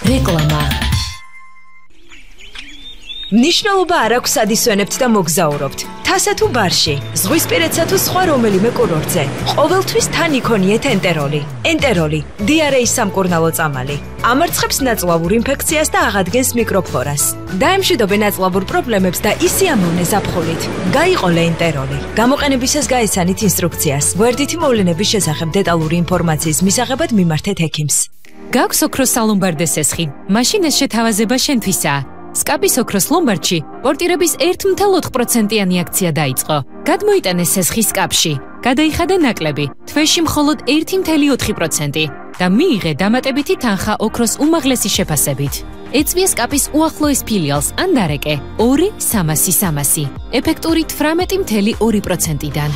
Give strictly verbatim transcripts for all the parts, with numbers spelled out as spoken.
რეკლამა. ნიშნულობა არ აქვს ადისვენებთ და მოგზაურობთ. თასა თუ ბარში, ზღვისპირეთსა თუ სხვა რომელიმე კურორტზე. ყოველთვის თან იქონიეთ ენტეროლი. ენტეროლი, დიარეის სამკურნალო წამალი. ამარცხებს ნაწლავურ ინფექციას და აღადგენს მიკროფლორას. დაემშვიდობე ნაწლავურ პრობლემებს და ისიამოვნე ზაფხულით. გაიყოლე ენტეროლი. გამოყენებისას გაეცანით ინსტრუქციას. გვერდითი მოვლენების შესახებ დეტალური ინფორმაციის მისაღებად მიმართეთ ექიმს. გაქვს ოქროს სალომბარდე სესხი. მაშინ ეს შეთავაზება შენთვისაა. სკაპის ოქროს ლომბარდში პორტირების ერთ ათეული ოთხ პროცენტიანი აქცია დაიწყო. გადმოიტანეს სესხის სკაპში. გადაიხადა ნაკლები, თვეში მხოლოდ ერთი ათეული ოთხი პროცენტი და მიიღე დამატებითი თანხა ოქროს უმაღლესი შეფასებით. ეწვია სკაპის უახლოეს ფილიალს ან დარეკე ორი სამასი სამასი. ეფექტური თვრამეტი ათეული ორი პროცენტიდან.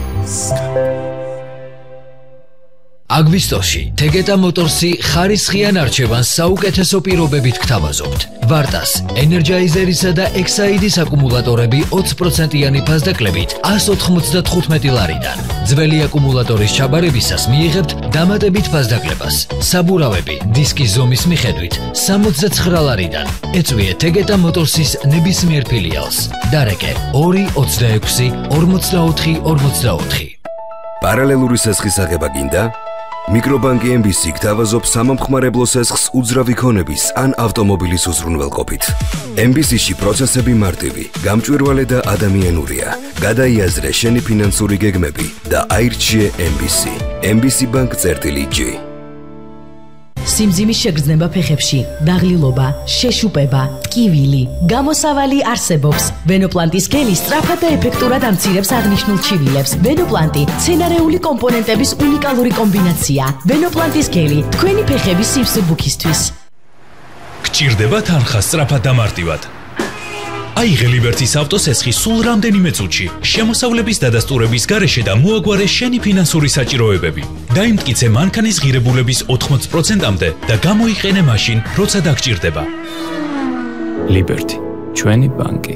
აგვისტოში თეგეტა მოტორსი ხარისხიან არჩევანს საუკეთესო პირობებით გთავაზობთ. ვარტას, ენერჯაიზერისა და ექსაიდის აკუმულატორები ოცი პროცენტიანი ფასდაკლებით ას ოთხმოცდათხუთმეტი ლარიდან. ძველი აკუმულატორის ჩაბარებისას მიიღებთ დამატებით ფასდაკლებას. საბურავები დისკის ზომის მიხედვით სამოცდაცხრა ლარიდან. ეწვიეთ თეგეტა მოტორსის ნებისმიერ ფილიალს. დარეკე ორი ოცდაექვსი ორმოცდაოთხი ორმოცდაოთხი. პარალელური სესხის აღება გინდა? მიკრობანკი ემ ბი სი გთავაზობს სამომხმარებლო სესხს უძრავი ქონების ან ავტომობილის უზრუნველყოფით. ემ ბი სი-ში პროცესები მარტივი, გამჭვირვალე და ადამიანურია. გადაიაზრე შენი ფინანსური გეგმები და აირჩიე ემ ბი სი. ემ ბი სი ბანკ წერტილი ჯი. სიმძიმის შეგრძნება ფეხებში, დაღლილობა, შეშუპება, ტკივილი, გამოსავალი არსებობს. ვენოპლანტის გელი სწრაფად და ეფექტურად ამცირებს აღნიშნულ ჩივილებს. ვენოპლანტი მცენარეული კომპონენტების უნიკალური კომბინაცია. ვენოპლანტის გელი თქვენი ფეხების სიმსუბუქისთვის. გჭირდება თანხა სწრაფად და მარტივად. აიღე ლიბერტის ავტოსესხი სულ რამდენიმე წუთში, შემოსავლების დადასტურების გარეშე და მოაგვარე შენი ფინანსური საჭიროებები. დაიმტკიცე მანქანის ღირებულების ოთხმოცი პროცენტამდე და გამოიყენე მაშინ, როცა დაგჭირდება. ლიბერტი, ჩვენი ბანკი.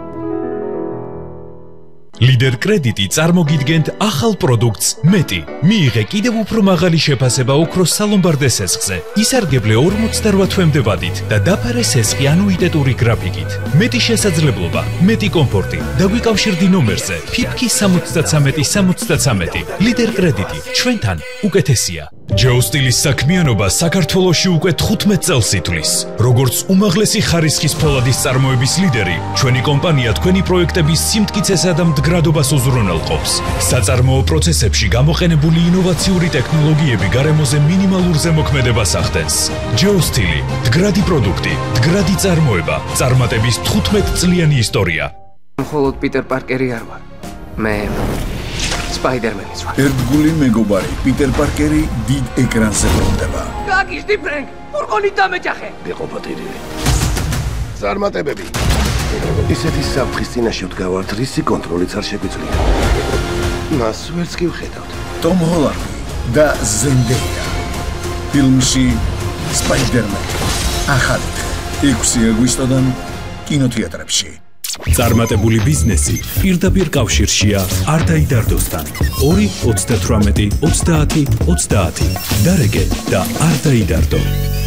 ლიდერ კრედიტი წარმოგიდგენთ ახალ პროდუქტს მეტი. მიიღე კიდევ უფრო მაღალი შეფასება ოქროს სალომბარდე სესხზე. ისარგებლე ორმოცდაოთხ თვემდე ვადით და დაფარე სესხი ანუიტეტური გრაფიკით. მეტი შესაძლებლობა, მეტი კომფორტი. დაგვიკავშირდი ნომერზე ფიფკი სამოცდათრამეტი სამოცდათრამეტი. ლიდერ კრედიტი, ჩვენთან უკეთესია. ჯეოსტილის საქმიანობა საქართველოში უკვე თხუთმეტ წელს ითვლის. როგორც უმაღლესი ხარისხის ფოლადის წარმოების ლიდერი, ჩვენი კომპანია თქვენი პროექტების სიმტკიცესა და მდგრადობას უზრუნველყოფს. საწარმოო პროცესებში გამოყენებული ინოვაციური ტექნოლოგიები გარემოზე მინიმალურ ზემოქმედებას ახდენს. ჯეოსტილი, მდგრადი პროდუქტი, მდგრადი წარმოება, წარმატების თხუთმეტ წლიანი ისტორია. მხოლოდ პიტერ პარკერი არ ვარ. მე სპაიდერმენიც ვარ. ერთგული მეგობარი პიტერ პარკერი დიდ ეკრანზე ბრუნდება. გაგიჟდი ფრენკ, ფურგონი დამეჯახე. იყო პატირილი. წარმატებები. ისეთი საფრთხის წინაშე ვდგავართ, რისი კონტროლიც არ შეგვიძლია. მას ვერც კი ვხედავთ. ტომ ჰოლანდი და ზენდეია. ფილმში სპაიდერმენი. ახალი ექვსი აგვისტოდან კინოთეატრებში. წარმატებული ბიზნესი პირდაპირ კავშირშია არტაი დარდოსთან. ორი ოცდათვრამეტი ოცდაათი ოცდაათი. დარეგე და არტაი დარდო.